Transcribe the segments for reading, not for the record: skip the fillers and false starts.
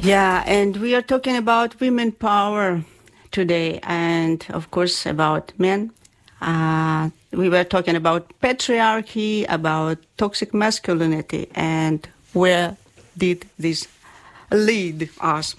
Yeah, and we are talking about women power today, and of course about men. We were talking about patriarchy, about toxic masculinity, and where did this lead us?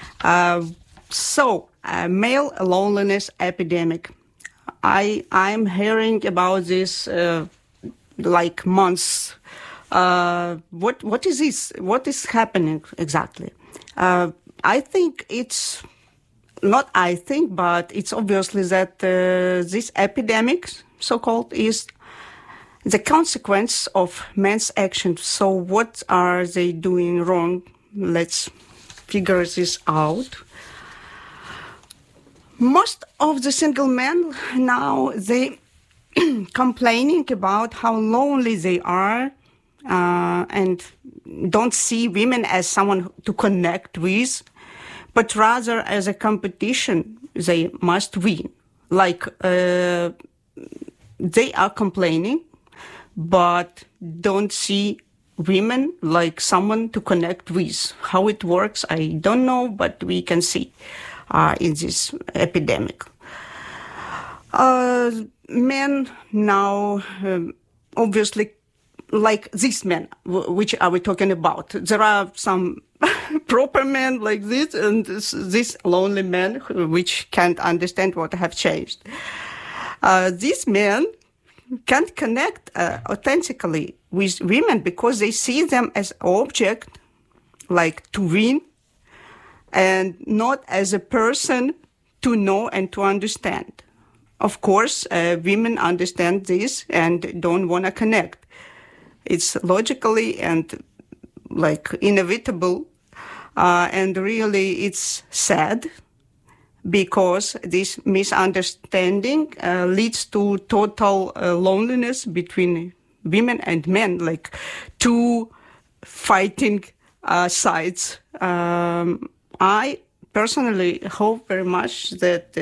Male loneliness epidemic. I'm hearing about this like months. What is this? What is happening exactly? I think it's not. I think, but it's obviously that this epidemic, so-called, is the consequence of men's actions. So, what are they doing wrong? Let's figure this out. Most of the single men now, they complaining about how lonely they are and don't see women as someone to connect with, but rather as a competition they must win. Like they are complaining, but don't see women like someone to connect with. How it works, I don't know, but we can see in this epidemic. Men now, obviously, like these men, which are we talking about? There are some proper men like this, and this lonely men which can't understand what have changed. These men can't connect authentically with women because they see them as object, like to win, and not as a person to know and to understand. Of course, women understand this and don't want to connect. It's logically and like inevitable, and really it's sad because this misunderstanding leads to total loneliness between women and men, like two fighting sides. I personally hope very much that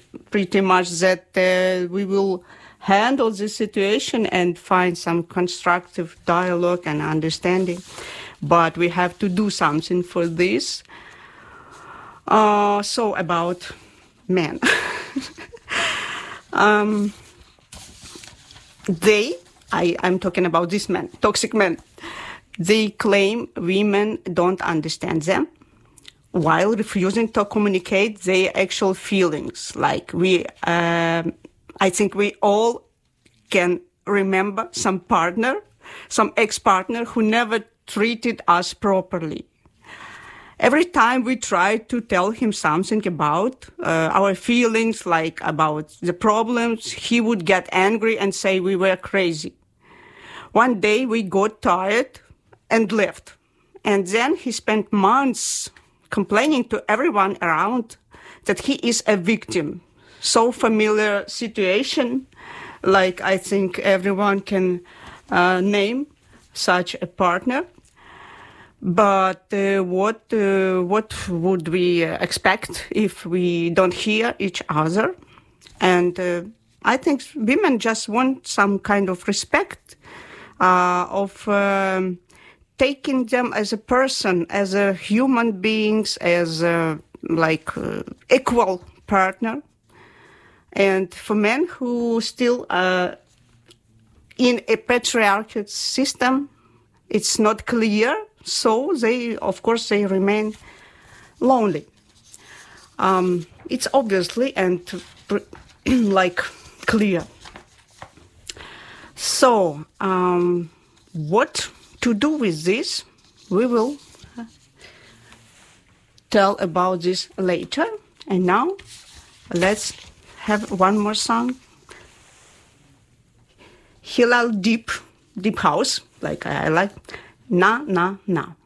we will handle this situation and find some constructive dialogue and understanding. But we have to do something for this. So about men. I'm talking about these men, toxic men. They claim women don't understand them, while refusing to communicate their actual feelings. Like I think we all can remember some ex-partner who never treated us properly. Every time we tried to tell him something about our feelings, like about the problems, he would get angry and say we were crazy. One day we got tired and left. And then he spent months complaining to everyone around that he is a victim. So familiar situation, like I think everyone can name such a partner. But what would we expect if we don't hear each other? And I think women just want some kind of respect of taking them as a person, as a human beings, as equal partner. And for men who still in a patriarchal system, it's not clear. So they remain lonely. It's obviously and clear. So what to do with this? We will tell about this later. And now let's have one more song. Hillel Deep House, like I like. Na, na, na.